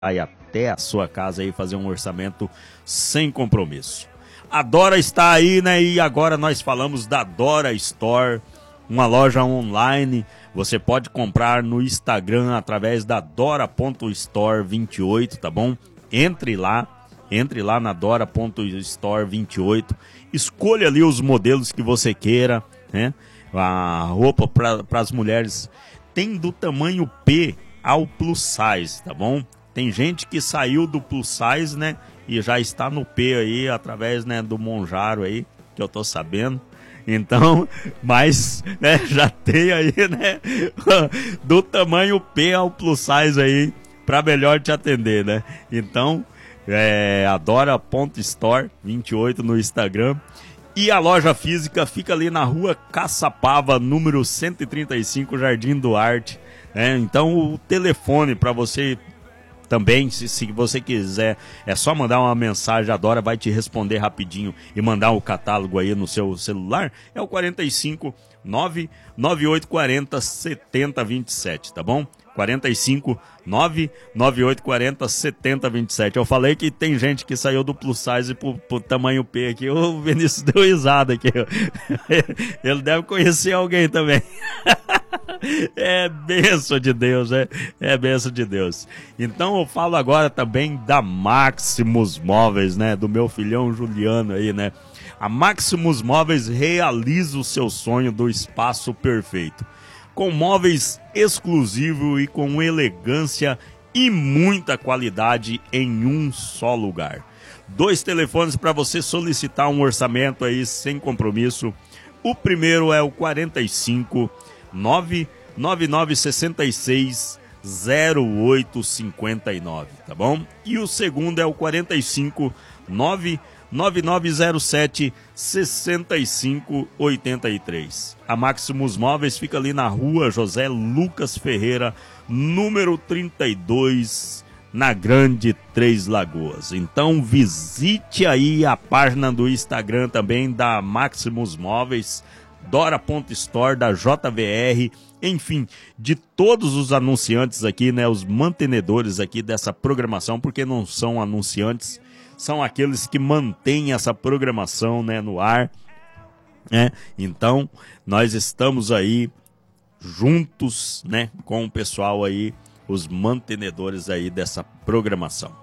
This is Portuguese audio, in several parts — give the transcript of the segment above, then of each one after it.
vai até a sua casa aí fazer um orçamento sem compromisso. A Dora está aí, né? E agora nós falamos da Dora Store, uma loja online. Você pode comprar no Instagram através da dora.store28, tá bom? Entre lá na dora.store28, escolha ali os modelos que você queira, né? A roupa para as mulheres tem do tamanho P ao plus size, tá bom? Tem gente que saiu do plus size, né, e já está no P aí, através, né, do Monjaro aí, que eu tô sabendo. Então, mas, né, já tem aí, né, do tamanho P ao plus size aí, para melhor te atender, né? Então, adora.store28 no Instagram. E a loja física fica ali na rua Caçapava, número 135, Jardim Duarte. Então, o telefone para você também, se você quiser, é só mandar uma mensagem, a Dora vai te responder rapidinho e mandar o catálogo aí no seu celular, é o 45 99840 7027, tá bom? 45 99840 7027. Eu falei que tem gente que saiu do plus size pro tamanho P aqui. O Vinícius deu risada aqui. Ele deve conhecer alguém também. É bênção de Deus, é bênção de Deus. Então eu falo agora também da Maximus Móveis, né? Do meu filhão Juliano aí, né? A Maximus Móveis realiza o seu sonho do espaço perfeito, com móveis exclusivos e com elegância e muita qualidade em um só lugar. 2 telefones para você solicitar um orçamento aí sem compromisso. O primeiro é o 45 99966 0859, tá bom? E o segundo é o 45 99907 6583. A Maximus Móveis fica ali na rua José Lucas Ferreira, número 32, na Grande Três Lagoas. Então visite aí a página do Instagram também da Maximus Móveis, Dora.store, da JVR, enfim, de todos os anunciantes aqui, né, os mantenedores aqui dessa programação, porque não são anunciantes, são aqueles que mantêm essa programação, né, no ar, né? Então, nós estamos aí juntos, né, com o pessoal aí, os mantenedores aí dessa programação.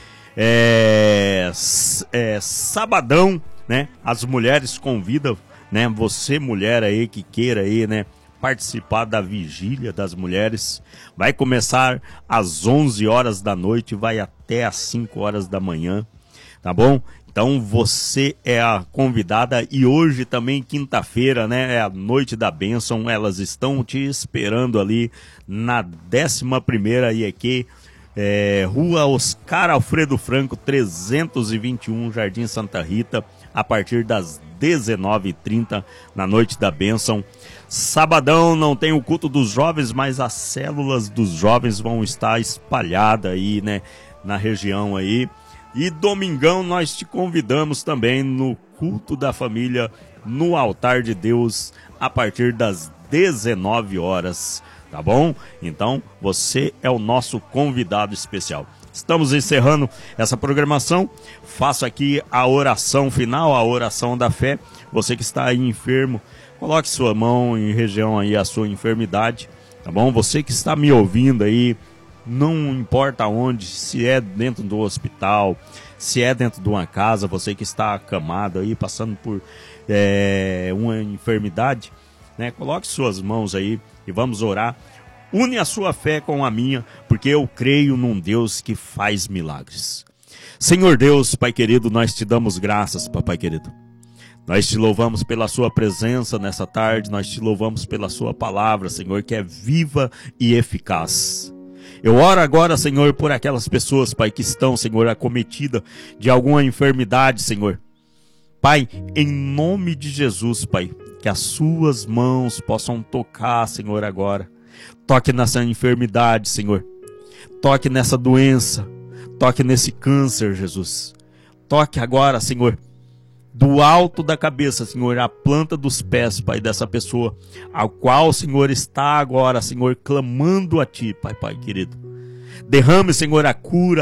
Sabadão, né, as mulheres convidam, né, você mulher aí que queira aí, né, participar da Vigília das Mulheres. Vai começar às 11 horas da noite, vai até às 5 horas da manhã, tá bom? Então você é a convidada, e hoje também, quinta-feira, né, é a Noite da Bênção. Elas estão te esperando ali na 11ª IEQ, Rua Oscar Alfredo Franco, 321, Jardim Santa Rita, a partir das 19h30, na Noite da Bênção. Sabadão não tem o culto dos jovens, mas as células dos jovens vão estar espalhadas aí, né, na região aí. E domingão nós te convidamos também no culto da família, no altar de Deus, a partir das 19 horas, tá bom? Então você é o nosso convidado especial. Estamos encerrando essa programação. Faço aqui a oração final, a oração da fé. Você que está aí enfermo, coloque sua mão em região aí a sua enfermidade, tá bom? Você que está me ouvindo aí, não importa onde, se é dentro do hospital, se é dentro de uma casa, você que está acamado aí, passando por uma enfermidade, né? Coloque suas mãos aí e vamos orar. Une a sua fé com a minha, porque eu creio num Deus que faz milagres. Senhor Deus, Pai querido, nós te damos graças, Papai querido. Nós te louvamos pela sua presença nessa tarde, nós te louvamos pela sua palavra, Senhor, que é viva e eficaz. Eu oro agora, Senhor, por aquelas pessoas, Pai, que estão, Senhor, acometidas de alguma enfermidade, Senhor. Pai, em nome de Jesus, Pai, que as suas mãos possam tocar, Senhor, agora. Toque nessa enfermidade, Senhor. Toque nessa doença. Toque nesse câncer, Jesus. Toque agora, Senhor, do alto da cabeça, Senhor, a planta dos pés, Pai, dessa pessoa, ao qual, Senhor, está agora, Senhor, clamando a Ti, Pai querido. Derrame, Senhor, a cura,